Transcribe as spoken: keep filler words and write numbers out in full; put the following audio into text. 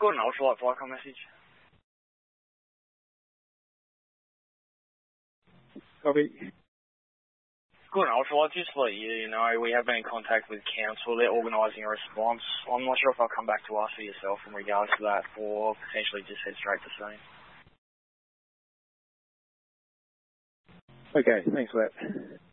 Got an ultralight Viacom message. Copy. Good, ultralight, just to let you know, we have been in contact with council. They're organising a response. I'm not sure if I'll come back to us or yourself in regards to that, or potentially just head straight to scene. Okay, thanks for that.